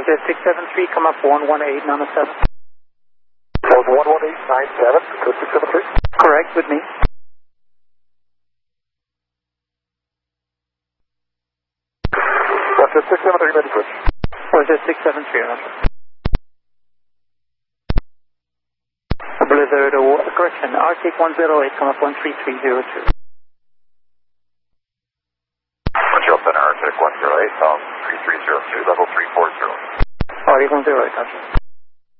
Roger, 673, come up 11897. Was 11897, code 673? Correct, with me. Roger, 673, ready switch. Roger, 673, Roger. Blizzard, correction, Arctic 108, come up 13302. Montreal Center, Arctic 108, 3302, level 340. Arctic 108, Roger.